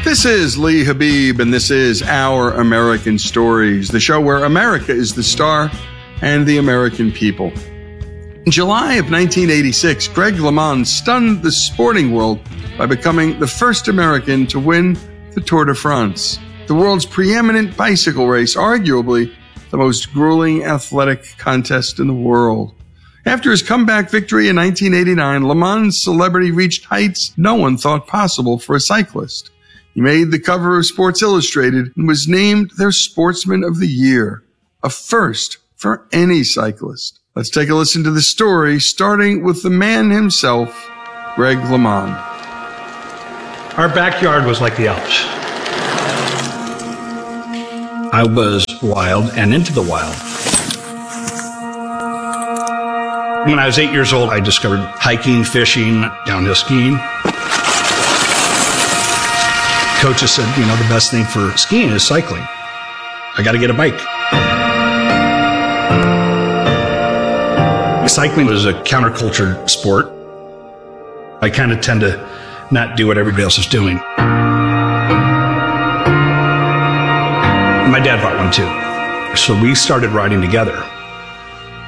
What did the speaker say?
This is Lee Habib, and this is Our American Stories, the show where America is the star and the American people. In July of 1986, Greg LeMond stunned the sporting world by becoming the first American to win the Tour de France, the world's preeminent bicycle race, arguably the most grueling athletic contest in the world. After his comeback victory in 1989, LeMond's celebrity reached heights no one thought possible for a cyclist. He made the cover of Sports Illustrated and was named their Sportsman of the Year, a first for any cyclist. Let's take a listen to the story, starting with the man himself, Greg LeMond. Our backyard was like the Alps. I was wild and into the wild. When I was 8 years old, I discovered hiking, fishing, downhill skiing. Coaches said, the best thing for skiing is cycling. I got to get a bike. Cycling was a counterculture sport. I kind of tend to not do what everybody else is doing. My dad bought one too. So we started riding together.